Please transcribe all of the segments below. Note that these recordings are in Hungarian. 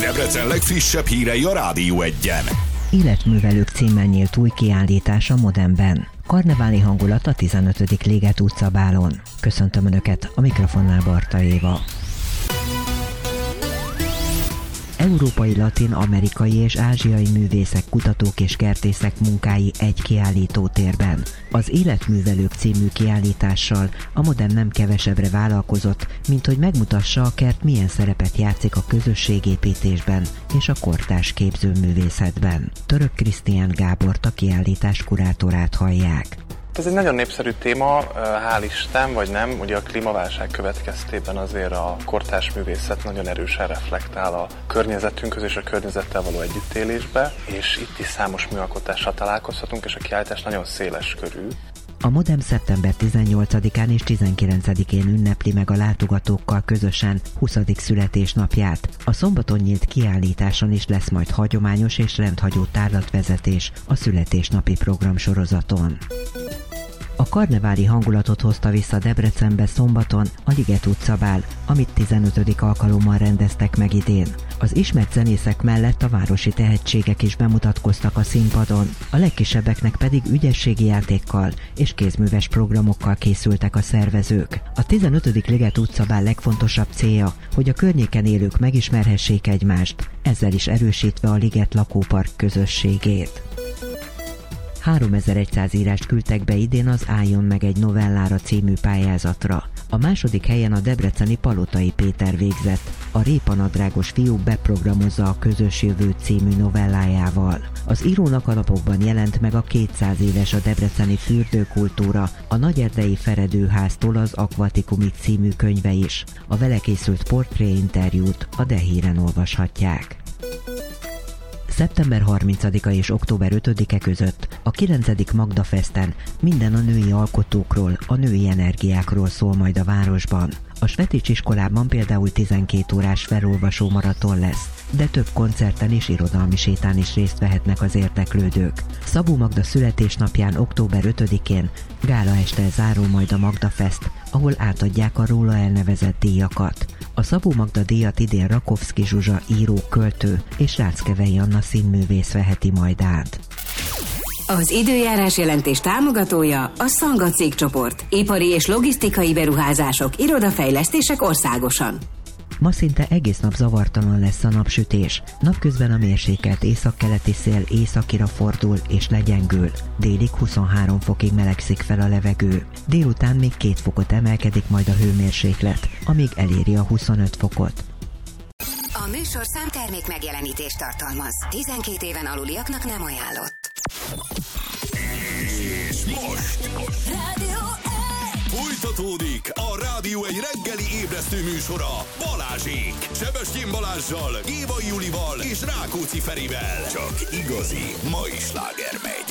Debrecen legfrissebb hírei a Rádió Egyen. Életművelők címmel nyílt új kiállítás a Modemben. Karneváli hangulat a 15. Liget utcabálon. Köszöntöm Önöket, a mikrofonnál Barta Éva. Európai, latin, amerikai és ázsiai művészek, kutatók és kertészek munkái egy kiállítótérben. Az Életművelők című kiállítással a Modem nem kevesebbre vállalkozott, mint hogy megmutassa, a kert milyen szerepet játszik a közösségépítésben és a kortárs képzőművészetben. Török Krisztián Gábort, a kiállítás kurátorát hallják. Ez egy nagyon népszerű téma, hál' Isten, vagy nem. Ugye a klímaválság következtében azért a kortárs művészet nagyon erősen reflektál a környezetünkhöz és a környezettel való együttélésbe, és itt is számos műalkotással találkozhatunk, és a kiállítás nagyon széles körű. A Modem szeptember 18-án és 19-én ünnepli meg a látogatókkal közösen 20. születésnapját. A szombaton nyílt kiállításon is lesz majd hagyományos és rendhagyó tárlatvezetés a születésnapi programsorozaton. A karneváli hangulatot hozta vissza Debrecenbe szombaton a Liget utcabál, amit 15. alkalommal rendeztek meg idén. Az ismert zenészek mellett a városi tehetségek is bemutatkoztak a színpadon, a legkisebbeknek pedig ügyességi játékkal és kézműves programokkal készültek a szervezők. A 15. Liget utcabál legfontosabb célja, hogy a környéken élők megismerhessék egymást, ezzel is erősítve a Liget lakópark közösségét. 3100 írást küldtek be idén az Álljon meg egy novellára című pályázatra. A második helyen a debreceni Palotai Péter végzett. A Répanadrágos fiú beprogramozza a közös jövő című novellájával. Az írónak a napokban jelent meg a 200 éves a debreceni fürdőkultúra, a Nagyerdei Feredőháztól az Akvatikumig című könyve is. A vele készült portréinterjút a De Híren olvashatják. Szeptember 30-a és október 5-e között a 9. Magda Festen minden a női alkotókról, a női energiákról szól majd a városban. A Svetics iskolában például 12 órás felolvasó maraton lesz, de több koncerten és irodalmi sétán is részt vehetnek az érdeklődők. Szabó Magda születésnapján október 5-én gálaestel zárul majd a Magda Fest, ahol átadják a róla elnevezett díjakat. A Szabó Magda díjat idén Rakovszky Zsuzsa író, költő és Ráckevei Anna színművész veheti majd át. Az időjárás jelentés támogatója a Szanga cégcsoport. Ipari és logisztikai beruházások, irodafejlesztések országosan. Ma szinte egész nap zavartalan lesz a napsütés. Napközben a mérsékelt északkeleti szél északira fordul és legyengül. Délig 23 fokig melegszik fel a levegő. Délután még 2 fokot emelkedik majd a hőmérséklet, amíg eléri a 25 fokot. A műsorszám termék megjelenítést tartalmaz. 12 éven aluliaknak nem ajánlott. És most folytatódik a Rádió egy reggeli ébresztő műsora Balázsék, Sebestyén Balázssal, Gévai Julival és Rákóczi Ferivel. Csak igazi mai sláger megy.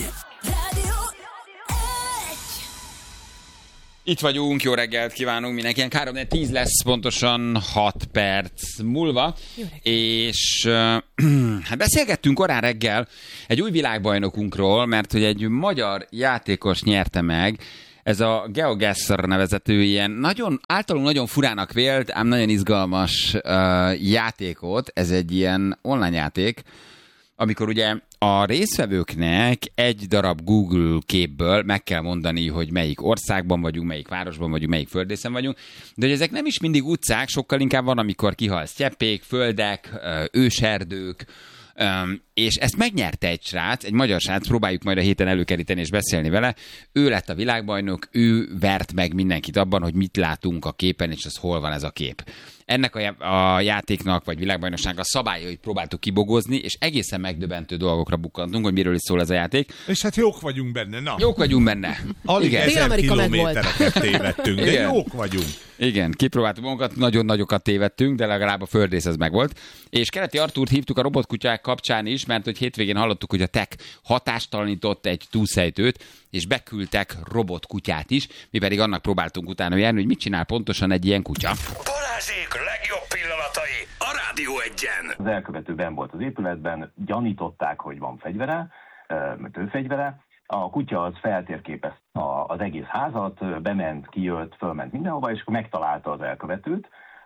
Itt vagyunk, jó reggelt kívánunk mindenkinek. 3-10 lesz pontosan 6 perc múlva. És hát beszélgettünk korán reggel egy új világbajnokunkról, mert hogy egy magyar játékos nyerte meg, ez a GeoGuessr nevezető ilyen általunk nagyon furának vélt, ám nagyon izgalmas játékot. Ez egy ilyen online játék, amikor ugye a résztvevőknek egy darab Google képből meg kell mondani, hogy melyik országban vagyunk, melyik városban vagyunk, melyik földrészen vagyunk, de hogy ezek nem is mindig utcák, sokkal inkább van, amikor kihal sztyeppék, földek, őserdők, és ezt megnyerte egy srác, egy magyar srác, próbáljuk majd a héten előkeríteni és beszélni vele. Ő lett a világbajnok, ő vert meg mindenkit abban, hogy mit látunk a képen, és az hol van ez a kép. Ennek a játéknak, vagy világbajnokságnak a szabályait próbáltuk kibogozni, és egészen megdöbbentő dolgokra bukkantunk, hogy miről is szól ez a játék. És hát jók vagyunk benne, na. Jók vagyunk benne. Alig igen. 1000 kilométereket tévedtünk, de igen. jók vagyunk. Igen, kipróbáltuk magunkat, nagyon nagyokat tévedtünk, de legalább a földrész ez megvolt. És Keleti Artúrt hívtuk a robotkutyák kapcsán is, mert hogy hétvégén hallottuk, hogy a tech hatástalanított egy túlszejtőt, és beküldtek robotkutyát is, mi pedig annak próbáltunk utána járni, hogy mit csinál pontosan egy ilyen kutya. Balázsék legjobb pillanatai a Rádió Egyen. Az elkövető benn volt az épületben, gyanították, hogy van fegyvere, tőfegyvere. A kutya az feltérképezte az egész házat, bement, kijött, fölment mindenhova, és akkor megtalálta az elkövetőt.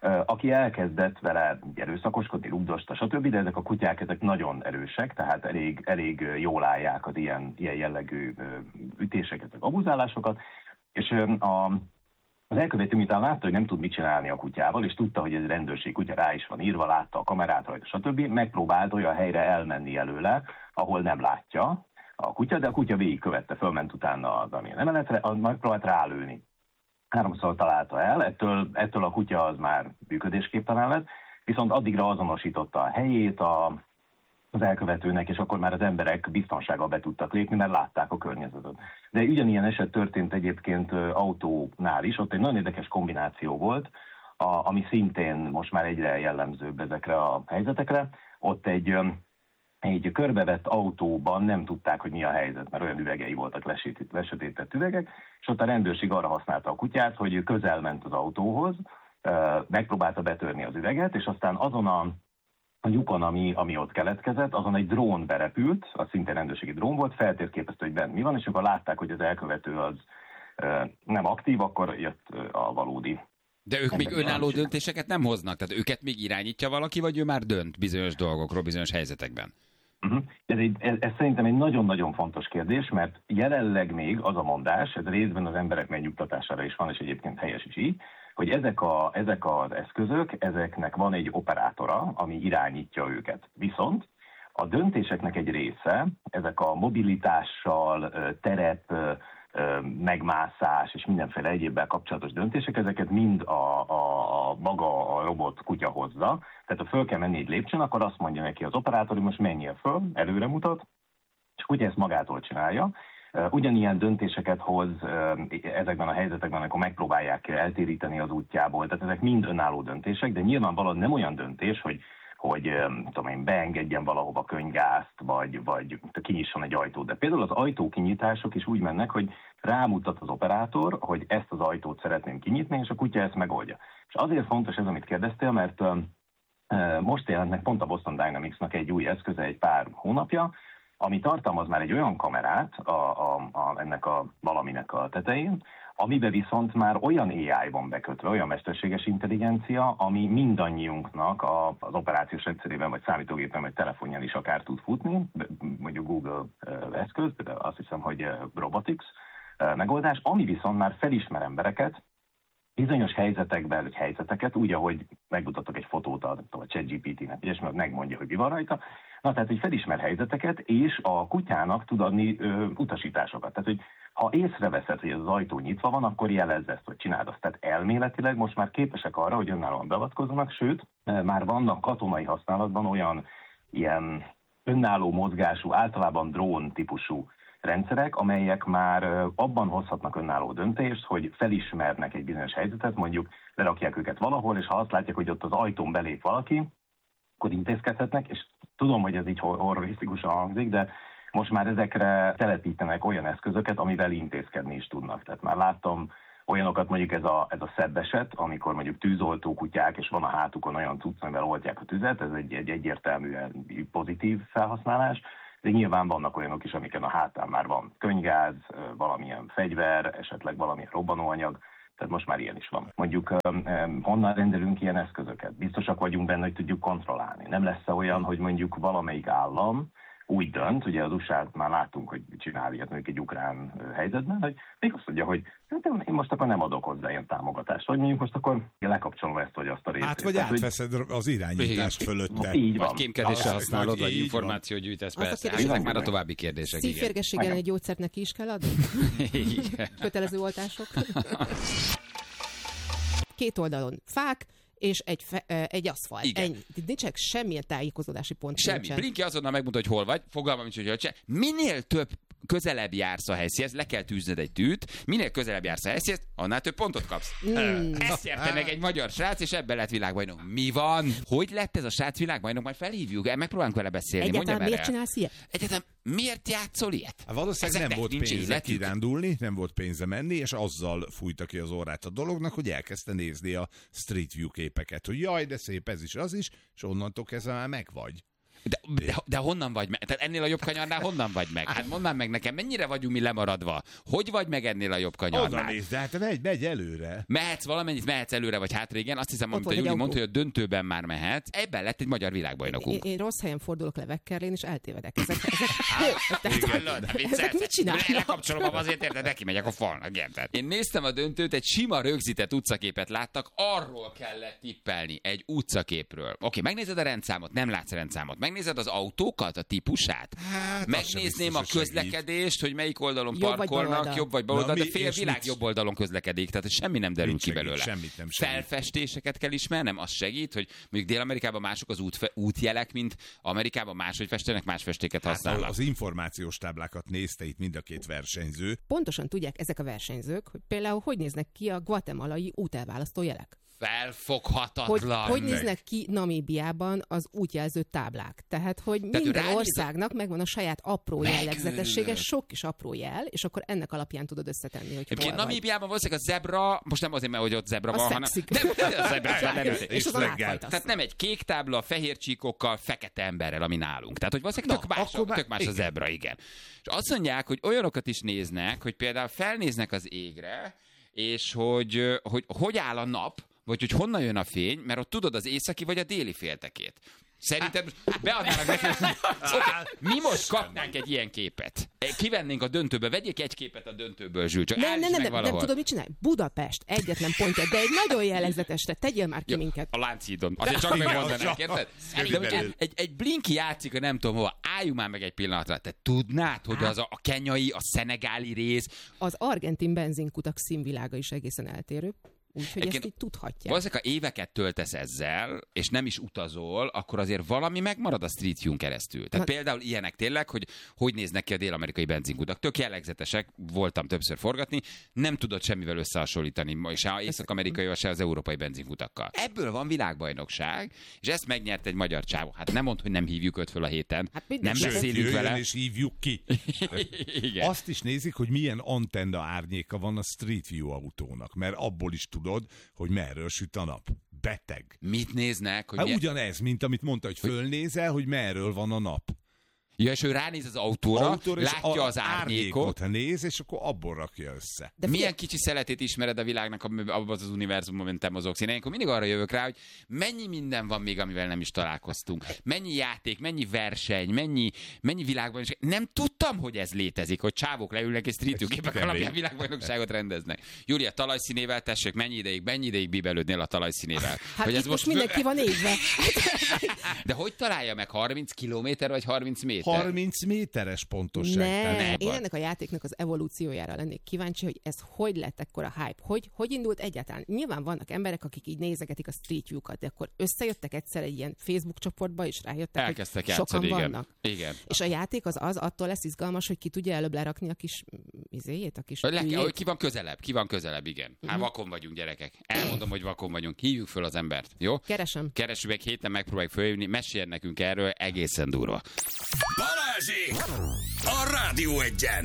aki elkezdett vele erőszakoskodni, rugdosta, stb., de ezek a kutyák ezek nagyon erősek, tehát elég jól állják az ilyen jellegű ütéseket, abuzálásokat, és az elkövető miután látta, hogy nem tud mit csinálni a kutyával, és tudta, hogy ez rendőrség kutya, rá is van írva, látta a kamerát rajta, stb., megpróbált olyan helyre elmenni előle, ahol nem látja a kutya, de a kutya végigkövette, fölment utána az amilyen emeletre, megpróbált rálőni. 3-szor találta el, ettől a kutya az már működésképtelen lett, viszont addigra azonosította a helyét az elkövetőnek, és akkor már az emberek biztonsággal be tudtak lépni, mert látták a környezetet. De ugyanilyen eset történt egyébként autónál is, ott egy nagyon érdekes kombináció volt, ami szintén most már egyre jellemzőbb ezekre a helyzetekre. Ott egy körbevett autóban nem tudták, hogy mi a helyzet, mert olyan üvegei voltak, lesötétett üvegek, és ott a rendőrség arra használta a kutyát, hogy közel ment az autóhoz, megpróbálta betörni az üveget, és aztán azon a lyukon, ami ott keletkezett, azon egy drón berepült, az szintén rendőrségi drón volt, feltérképezte, hogy bent mi van, és akkor látták, hogy az elkövető az nem aktív, akkor jött a valódi. De ők még önálló döntéseket nem hoznak? Tehát őket még irányítja valaki, vagy ő már dönt bizonyos dolgokról, bizonyos helyzetekben? Ez szerintem egy nagyon-nagyon fontos kérdés, mert jelenleg még az a mondás, ez részben az emberek megnyugtatására is van, és egyébként helyes is így, hogy ezek az eszközök, ezeknek van egy operátora, ami irányítja őket. Viszont a döntéseknek egy része, ezek a mobilitással, terep, megmászás és mindenféle egyébbel kapcsolatos döntések, ezeket mind maga a robot kutya hozza. Tehát ha föl kell menni egy lépcsőn, akkor azt mondja neki az operátor, hogy most menjél föl, előre mutat, és a kutya ezt magától csinálja. Ugyanilyen döntéseket hoz ezekben a helyzetekben, amikor megpróbálják eltéríteni az útjából. Tehát ezek mind önálló döntések, de nyilvánvalóan nem olyan döntés, hogy tudom én, beengedjen valahova könyvgázt, vagy kinyisson egy ajtót. De például az ajtókinyitások is úgy mennek, hogy rámutat az operátor, hogy ezt az ajtót szeretném kinyitni, és a kutya ezt megoldja. És azért fontos ez, amit kérdeztél, mert most jelent meg pont a Boston Dynamics-nak egy új eszköze egy pár hónapja, ami tartalmaz már egy olyan kamerát ennek a valaminek a tetején, amiben viszont már olyan AI van bekötve, olyan mesterséges intelligencia, ami mindannyiunknak az operációs rendszerében, vagy számítógépen, vagy telefonján is akár tud futni, mondjuk Google eszköz, de azt hiszem, hogy Robotics megoldás, ami viszont már felismer embereket, bizonyos helyzetekben, vagy helyzeteket, úgy, ahogy megmutattak egy fotót a ChatGPT-nek, és megmondja, hogy mi van rajta. Na, tehát, hogy felismer helyzeteket, és a kutyának tud adni utasításokat. Tehát, hogy ha észreveszed, hogy az ajtó nyitva van, akkor jelezz ezt, vagy csináld azt. Tehát elméletileg most már képesek arra, hogy önállóan beavatkozzanak, sőt, már vannak katonai használatban olyan ilyen önálló mozgású, általában drón típusú rendszerek, amelyek már abban hozhatnak önálló döntést, hogy felismernek egy bizonyos helyzetet, mondjuk lerakják őket valahol, és ha azt látják, hogy ott az ajtón belép valaki, akkor intézkedhetnek, és tudom, hogy ez így horrorisztikusan hangzik, de most már ezekre telepítenek olyan eszközöket, amivel intézkedni is tudnak. Tehát már láttam olyanokat, mondjuk ez a szebb eset, amikor mondjuk tűzoltó kutyák, és van a hátukon olyan cucc, amivel oltják a tüzet, ez egy egyértelműen pozitív felhasználás, de nyilván vannak olyanok is, amiken a hátán már van könyvgáz, valamilyen fegyver, esetleg valamilyen robbanóanyag, tehát most már ilyen is van. Mondjuk honnan rendelünk ilyen eszközöket? Biztosak vagyunk benne, hogy tudjuk kontrollálni. Nem lesz olyan, hogy mondjuk valamelyik állam úgy dönt, ugye az USA-t már láttunk, hogy csinál ilyet mondjuk egy ukrán helyzetben, hogy még azt mondja, hogy én most akkor nem adok hozzá ilyen támogatást, vagy mondjuk most akkor lekapcsolom ezt, vagy azt a részét. Hát vagy átveszed az irányítást fölötte. Így van. Vagy kémkedésre használod, vagy információt gyűjtesz, persze. Hát ezek már a további kérdések. Szívférgességgel egy gyógyszert neki is kell adni? Kötelező oltások. Két oldalon fák, és egy aszfalt. Ennyi. Nincsenek semmilyen tájékozódási pont. Semmi. Brinki azonnal megmondta, hogy hol vagy, fogalmam nincs, hogy se. Minél több közelebb jársz a helyszínhez, le kell tűzned egy tűt, minél közelebb jársz a helyszínhez, annál több pontot kapsz. Ezt érte meg egy magyar srác, és ebben lett világbajnok. Mi van? Hogy lett ez a srác világbajnok? Majd felhívjuk, megpróbálunk vele beszélni. Egyáltalán miért csinálsz ilyet? Egyáltalán miért játszol ilyet? Valószínűleg nem volt pénze kirándulni, nem volt pénze menni, és azzal fújta ki az orrát a dolognak, hogy elkezdte nézni a Street View képeket, hogy jaj, de szép ez is, az is, és onnantól kezdve már megvagy. De honnan vagy meg? Tehát ennél a jobb kanyarnál honnan vagy meg? Hát mondd meg nekem, mennyire vagyunk mi lemaradva? Hogy vagy meg ennél a jobb kanyarnál? Oda nézd, de hát megy előre. Mehetsz valamennyit, mehetsz előre vagy hátrébb. Igen, azt hiszem, amit a Júli mondta, hogy a döntőben már mehet. Ebben lett egy magyar világbajnokunk. Én rossz helyen fordulok le Vekkerlén, és eltévedek. Ezek mit csinálnak? Lekapcsolom, azért érted, neki megyek a falnak. Én néztem a döntőt, egy sima rögzített utcaképet láttak, arról kellett tippelni, egy utcaképről. Oké, megnézed a rendszámot, nem látsz rendszámot. Megnézed az autókat, a típusát. Hát, megnézném a közlekedést, hogy melyik oldalon parkolnak, jobb vagy bal oldal, de fél világ jobb oldalon közlekedik, tehát semmi nem derül ki belőle. Felfestéseket kell ismernem, az segít, hogy mondjuk Dél-Amerikában mások az útjelek, mint Amerikában máshogy festenek, más festéket használnak. Az információs táblákat nézte itt mind a két versenyző. Pontosan tudják ezek a versenyzők, hogy például hogy néznek ki a guatemalai útelválasztó jelek. Felfoghatatlan. Hogy néznek ki Namíbiában az útjelző táblák. Tehát, hogy minden országnak megvan a saját apró jellegzetessége, sok kis apró jel, és akkor ennek alapján tudod összetenni, hogy hol vagy. Namíbiában valószínűleg a zebra, most nem azért, mert hogy ott zebra van, hanem... És az tehát nem egy kék tábla, fehér csíkokkal, fekete emberrel, ami nálunk. Tehát, hogy valószínűleg tök más a zebra, igen. És azt mondják, hogy olyanokat is néznek, hogy például felnéznek az égre, és hogy áll a nap, vagy hogy honnan jön a fény, mert ott tudod az északi vagy a déli féltekét. Szerintem beadnának nekünk. Mi most kapnánk egy ilyen képet. Kivennénk a döntőbe, vegyék egy képet a döntőből, Zsül, csak nem tudom, mit csinálj. Budapest, egyetlen pontja, de egy nagyon jellegzetesre, tegyél már ki minket. A Lánchídon. Azért csak megmondanák, érted? Egy Blinky játszik, nem tudom hova, álljunk már meg egy pillanatra. Te tudnád, hogy az a kenyai, a szenegáli rész... Az argentin benzinkutak színvilága is egészen eltérő. Úgyhogy ezt így tudhatják. Valószínűleg, ha éveket töltesz ezzel, és nem is utazol, akkor azért valami megmarad a Street View-n keresztül. Tehát például ilyenek tényleg, hogy néznek ki a dél-amerikai benzinkutak. Tök jellegzetesek, voltam többször forgatni, nem tudod semmivel összehasonlítani, se az észak-amerikai, se az európai benzinkutakkal. Ebből van világbajnokság, és ezt megnyert egy magyar csávó. Hát nem mondd, hogy nem hívjuk őt föl a héten. Hát nem beszélünk vele. És hívjuk ki. Igen. Azt is nézik, hogy milyen antenna árnyéka van a Street View autónak, mert abból is tudod, hogy merről süt a nap. Beteg. Mit néznek? Hogy ugyanez, mint amit mondta, hogy fölnézel, hogy merről van a nap. Ja, és ő ránéz az autóra látja az árnyékot. Néz, és akkor abból rakja össze. De milyen kicsi szeletét ismered a világnak abban az univerzumban, mint te mozogsz. Én ilyenkor mindig arra jövök rá, hogy mennyi minden van még, amivel nem is találkoztunk. Mennyi játék, mennyi verseny, mennyi világbajnokság. Nem tudtam, hogy ez létezik, hogy csávok leülnek és street view-képek alapján világbajnokságot rendeznek. Júlia, talajszínével tessék, mennyi ideig bíbelődnél a talajszínével? Hát hogy ez most mindenki van égve. De hogy találja meg 30 kilométer vagy 30 méter? 30 méteres pontosság. Én ennek a játéknak az evolúciójára lennék kíváncsi, hogy ez hogy lett ekkora hype, hogy indult egyáltalán. Nyilván vannak emberek, akik így nézegetik a Street View-kat, de akkor összejöttek egyszer egy ilyen Facebook csoportba, és rájöttek, elkezdtek hogy sokan vannak. Igen. És a játék az attól lesz izgalmas, hogy ki tudja előbb lerakni a kis izéjét, a kis ki van közelebb, igen. Hát vakon vagyunk, gyerekek. Elmondom, hogy vakon vagyunk. Hívjuk föl az embert, jó? Keressük meg, héten megpróbáljuk fölhívni, meséljen nekünk erről, egészen durva. Balázsék! A Rádió Egyen!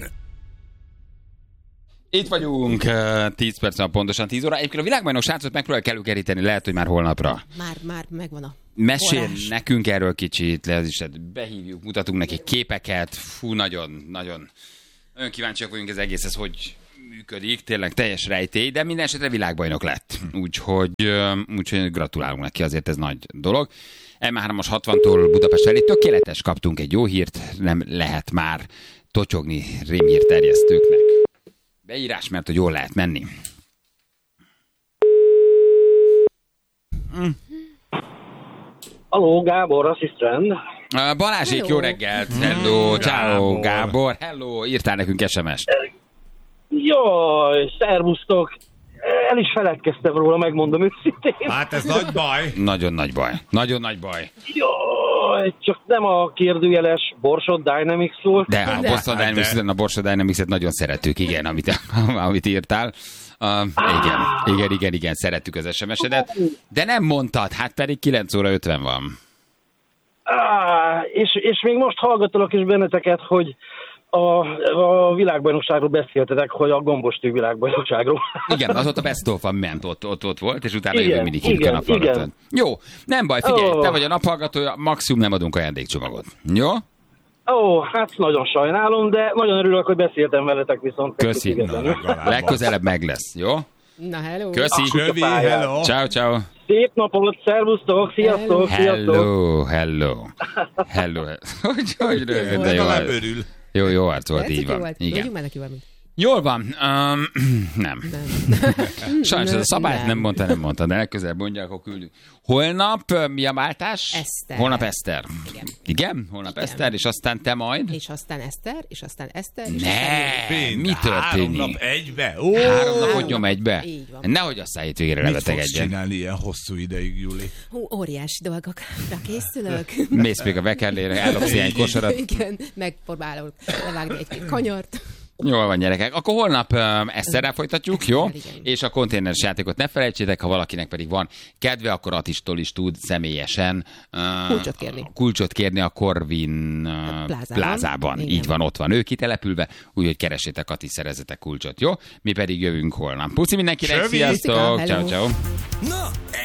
Itt vagyunk, 10 perc, pontosan 10 óra. Egyébként a világbajnok srácot megpróbáljuk előkeríteni, lehet, hogy már holnapra. Már megvan a mesél nekünk erről kicsit, behívjuk, mutatunk neki képeket. Fú, nagyon kíváncsiak vagyunk ez egész, ez hogy működik, tényleg teljes rejtély, de minden esetre világbajnok lett. Úgyhogy gratulálunk neki, azért ez nagy dolog. M3-as 60-tól Budapest felé tökéletes, kaptunk egy jó hírt, nem lehet már totyogni rémhírterjesztőknek. Beírás, mert hogy jól lehet menni. Halló, Gábor, asszisztent. Balázsék, hello. Jó reggelt. Hello, ciao, Gábor. Hello, írtál nekünk SMS-t. Jaj, szervusztok. El is feledkeztem róla, megmondom őszintén. Hát ez nagy baj. Nagyon nagy baj. Jaj, csak nem a kérdőjeles Borsod Dynamics volt. De a Borsod Dynamics-et nagyon szerettük, igen, amit írtál. Igen, szerettük az SMS-edet. De nem mondtad, hát pedig 9 óra 50 van. És még most hallgatolok is benneteket, hogy A világbajnokságról beszéltetek, hogy a gombostű világbajnokságról. Igen, az ott a Best of ment, ott volt, és utána jövő mindig hívjuk a naphallgatót. Jó, nem baj, figyelj, te vagy a naphallgatója, maximum nem adunk ajándékcsomagot. Jó? Hát nagyon sajnálom, de nagyon örülök, hogy beszéltem veletek viszont. Köszi. Legközelebb meg lesz, jó? Na, hello. Köszi. Csövi, hello. Ciao. Szép napot, szervusztok, sziasztok, Hello. Hogy rögtön, de jó. Örül. Jó arc volt, így van. Igen. Jól van. Nem. Sajnos ez a szabályt nem mondta, de legközelebb mondja, akkor küldjük. Holnap mi a váltás? Eszter. Holnap Eszter. Igen? Holnap Eszter, és aztán te majd? És aztán Eszter, és aztán mi történik? 3 nap egybe? 3 napot nyom egybe? Így van. Nehogy aztán hétvégére Mit fogsz lebetegedjen. csinálni ilyen hosszú ideig, Juli? Óriási dolgokra készülök. Mész még a vekerlére, ellopsz ilyen kosarat. Igen, megpróbálok levágni egy-két kanyart. Jól van, gyerekek. Akkor holnap Eszterrel folytatjuk, jó? Igen. És a konténeres játékot ne felejtsétek, ha valakinek pedig van kedve, akkor Attistól is tud személyesen kulcsot kérni a Corvin plázában. Igen. Így van, ott van ő kitelepülve, úgyhogy keresétek Atti, szerezzetek kulcsot, jó? Mi pedig jövünk holnap. Puszi mindenkinek, Csövi! sziasztok! Hello. Ciao. Na,